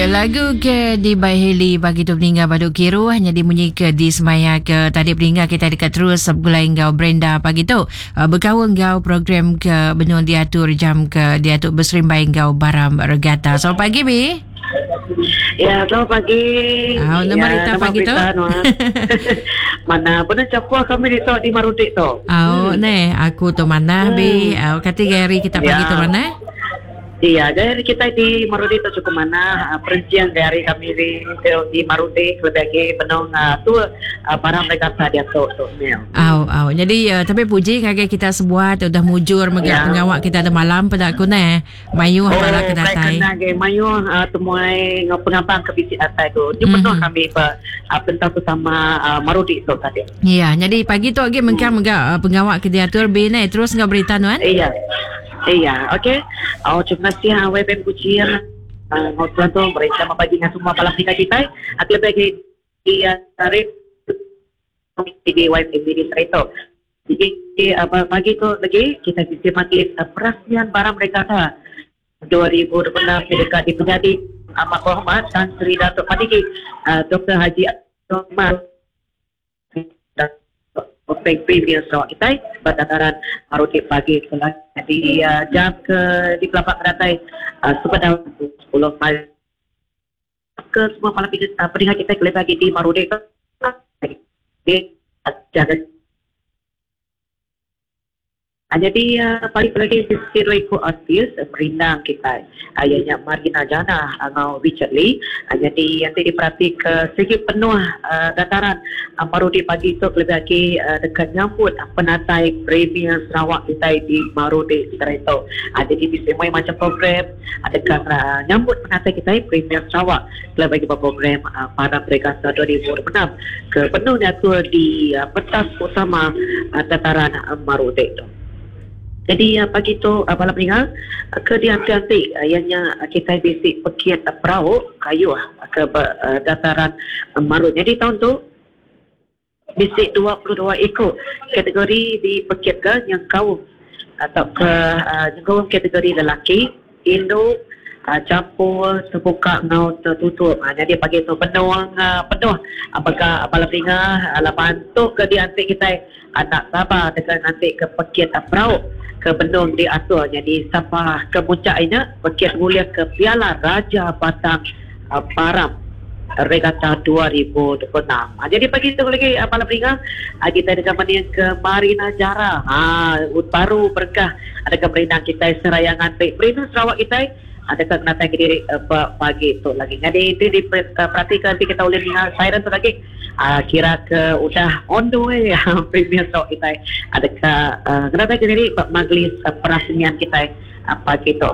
lagu ke di By Haley bagi tu peninggal Baduk Kiru hanya dimunyi ke di semaya ke tadi peninggal kita dekat terus sebgulai engkau Brenda pagi tu berkawal engkau program ke benung diatur jam ke diatur berserimbai engkau Baram Regata. Selamat pagi Bi. Ya, selamat pagi. Nama Rita pagi tu. Mana pernah capua kami di Marudik tu. Aku tu mana Bi. Kata Gary kita pagi tu mana? Iya, dari kita di Marudik tu cukup mana perincian dari kami di Marudik lebih lagi benong tu para mereka dia tu mil. Jadi tapi puji kagak kita sebuah tu dah mujur megak pengawak kita ada malam pada aku mayu hala ke datai. Mayu temuai pengapang ke bisik atai tu. Dia penuh kami pentas sama Marudik tu tadi. Iya, jadi pagi tu lagi megak pengawak ke diatur B terus enggak berita nuan? Iya, okey. Terima kasih WBM Kucing. Tuan tu mereka membagikan semua malam kita. Aku lebih di tarik di WBM di itu. Jadi pagi tu lagi kita bisa makin perasaan barang mereka 2026 dekat di penjadi Amat Berhormat Tan Sri Datuk Padiki Dr. Haji Ahmad previous kita berdataran Marudik pagi di jam di Kelapa Keratai sepada 10 pagi ke semua malam pendengar kita kembali lagi di Marudik di jaga. Jadi paling lagi sisi ko artis berindang kita ayahnya Marina Jana ngau Richard Lee. Jadi yang diperhati ke segi penuh dataran Marudik pagi tu lebih lagi dekat nyambut penatai Premier Sarawak kita di Marudik sekarang itu. Jadi bisa semua macam program adakah nyambut penatai kita Premier Sarawak lebih lagi program pada mereka 2006 ke penuh diatur di pentas utama dataran Marudik tu. Jadi pagi tu malam peninggal ke dianti-anti ianya kita basic pekiat perahu kayu ke dataran Marut. Jadi tahun tu basic 22 ekor kategori di pekiat ke yang kaum atau ke kaum kategori lelaki Indo campur terbuka ngau tertutup. Jadi pagi tu penuh apakah malam peninggal lapan tu ke dianti kita anak sabar dengan nanti ke pekiat perahu ke Bendung diatur. Jadi sampai ke puncaknya pekiat mulia ke Piala Raja Batang Baram Regata 2026. Jadi pagi itu lagi malam peninggal kita dengan mening ke Marina Jara baru berkah ada ke berindang kita serayangan Premier Sarawak kita ada ke kenatan ke diri pagi itu lagi. Jadi itu diperhatikan kita oleh siren tu lagi kira ke udah on the way Premier Sarawak kita ada ke kenatan ke diri majlis perasmian kita pagi itu.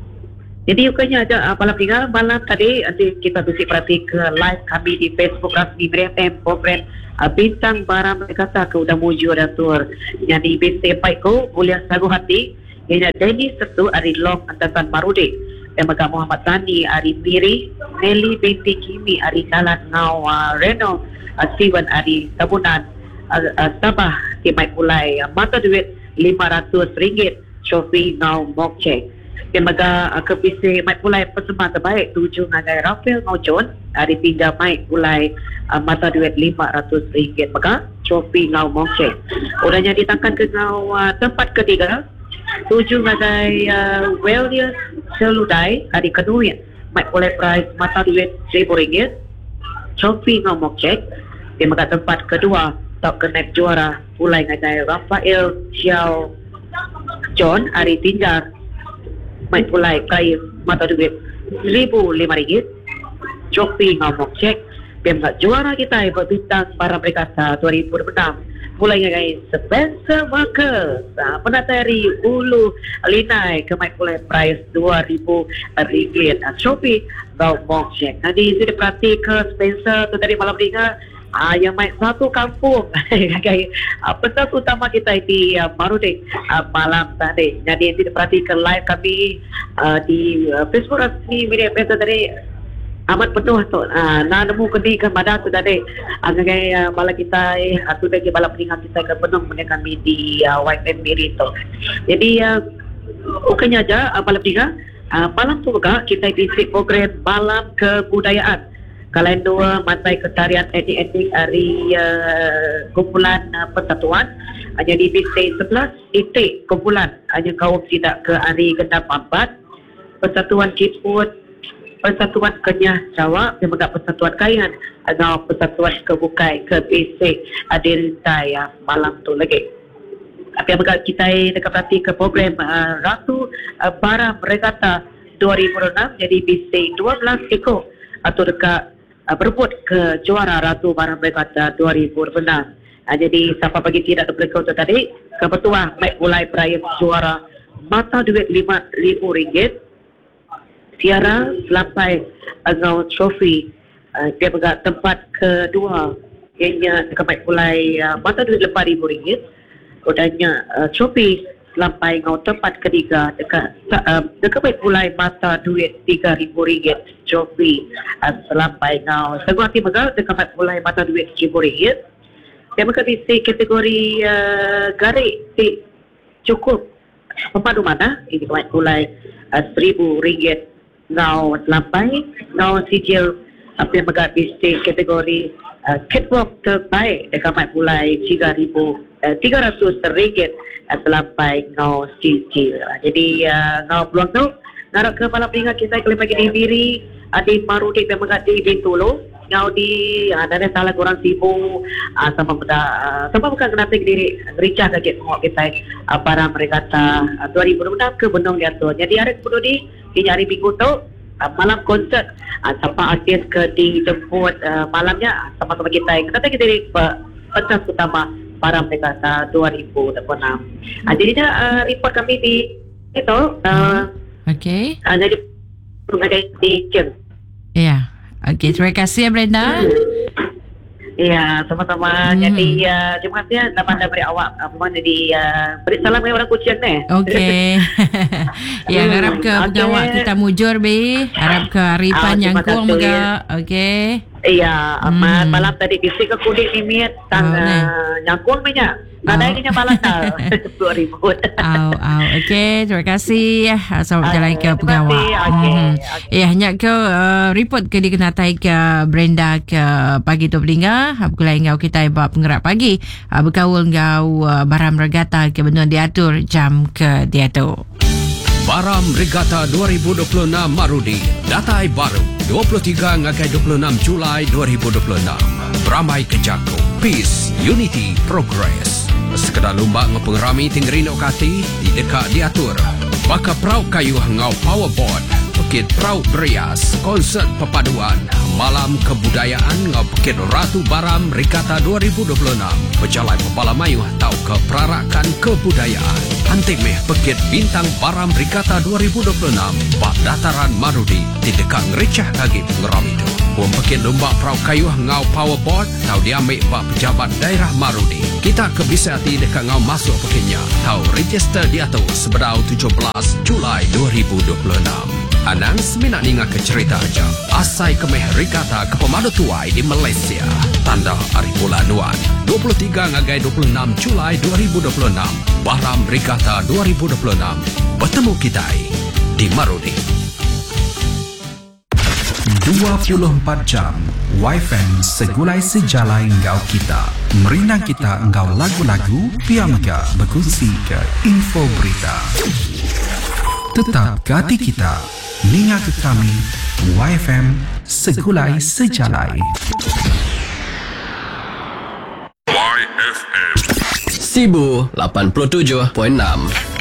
Jadi ukanya ada malam peninggal malam tadi kita bisa perhati ke live kami di Facebook rasmi BFM program Bintang Baram kata ke udah mujur datur. Jadi bisa baik ko boleh sagu hati ini Denny Sertu Ari Long Antatan Marudik Emaga Muhammad Tani Ari Miri Nelly binti Kimi Ari Kalat Ngau Reno Steven Ari Tabunan Sabah Timai Pulai mata duit RM500 Sophie Ngau Mokcek Emaga kepisi Mai Pulai persembahan terbaik 7 ngagai Rafael Ngau John Ari Pindah Mai Pulai mata duit RM500 maka Sophie Ngau Mokcek udahnya ditangkan ke Ngau tempat ketiga 7 ngagai Welius Seludai Hari kedua Mike Pulai prize mata duit RM1,000 Sophie Ngomok cek di maka tempat kedua top connect juara Pulai ngagai Rafael Xiao John Hari Tinjar Mike Pulai prize mata duit RM1,500 Sophie Ngomok cek di maka juara kita berbintang para berkata 2006 mulai ngagai Spencer Marcus penatari Ulu Linai ke Mike Pulai prize RM2,000 Shopee Bau Mokcek. Jadi itu diperhati ke Spencer tu dari malam peninggal yang main satu kampung ngagai pentas utama kita di Marudik malam tadi. Jadi itu diperhati ke live kami di Facebook rasmi media peta tadi amat penuh tu. Nemu kendi ke mana tu tadi. Ngagai malam kita tu bagi malam peninggal kita ke penuh dengan kami di YFM Miri tu. Jadi bukannya aja malam peninggal Malam tu juga kita isi program Malam Kebudayaan. Kalian dua Mantai Ketarian Etnik-Etnik hari kumpulan persatuan. Jadi bisik 11 titik kumpulan hanya kaum tidak ke hari gendam 4. Persatuan Ciput, Persatuan Kenyah Jawa, dan juga Persatuan Kayan atau Persatuan Kebukai ke bisik Adirtai malam tu lagi. Tapi apabila kita dekat perhati ke program Ratu Baram Regatta 2006, jadi bisik 12 ekor atau dekat berebut ke juara Ratu Baram Regatta 2006. Jadi siapa bagi tidak terpelika untuk tadi, kebetulan baik mulai perayaan juara mata duit RM5,000, Tiara sampai ngau trofi dia bergerak tempat kedua, ianya dekat mulai mata duit RM4,000. Kodanya trofi sampai ngau tempat ketiga dekat baik mulai mata duit RM3,000 trofi sampai ngau seguati megal dekat mulai mata duit RM1,000. Dia berkata kategori garik cukup pemadu mana ini mulai RM1,000 ngau sampai ngau sijil apa yang berkata kategori catwalk terbaik dekat mulai RM300 sampai ngau sijil. Jadi ngau peluang tu ngarak ke malam peringkat kita kalau bagi diri Adi Marudi dan berkata di Bintulu ngau di ada salah kurang sibuk sama bukan kena diri gericah kaget ngok kita para mereka 2006 ke benong diatur. Jadi hari kedua di hari minggu tu malam konsert sampai artis ke dijemput malamnya sama-sama kita diri pentas utama para mereka 2006. Jadi report kami di itu okey. Jadi ada di Jeng. Ya. Okey, terima kasih Brenda. Ya, sama-sama. Jadi terima kasih dapat beri awak jadi beri salam kepada orang Kuching ni. Okey. Ya, harap ke pegawai kita mujur be, harap ke Arifan nyangkung juga. Okey. Iya, malam tadi bisik ke kudik nimit tang nyangkung banyak. Ada ini malam dah 2000. Okey, terima kasih. Selamat berjalan ke pegawai. Ya, hanya ke report ke dikenatai ke Brenda ke pagi tu belinga. Apabila ngau kita buat penggerak pagi. Berkawal ngau Baram Regatta ke benua diatur jam ke diatur. Baram Regatta 2026 Marudi. Datai baru 23 hingga 26 Julai 2026. Beramai Kejagung. Peace, Unity, Progress. Sekedar lomba ngepengerami tinggerino kati di dekat diatur. Baka prau kayu ngau powerboard. Pekit prau berias. Konsert perpaduan. Malam kebudayaan ngau pekit Ratu Baram Regatta 2026. Berjalan Pepala Mayu tau ke perarakan kebudayaan. Antik meh pekit bintang Baram Regatta 2026. Bak dataran Marudi di dekat ngericah kaki pengeram itu. Puan pekit lomba prau kayu ngau powerboard tau diambil bak pejabat daerah Marudi. Kita ke bisa hati dekat ngau masuk pekitnya. Tau register diatur sebedau 17 Julai 2026. Anang seminat ninga ke cerita aja. Asai kemeh Regatta ke pemadu tuai di Malaysia. Tanda Hari Pulanuan 23 hingga 26 Julai 2026. Baram Regatta 2026. Bertemu kita di Marudi. 24 jam Wi-Fi segulai sejalai engkau kita. Merinang kita engkau lagu-lagu, piamga berkongsi ke info berita. Tetap ke hati kita. Ninga ke kami Wi-Fi segulai sejalai. YFM Sibu 87.6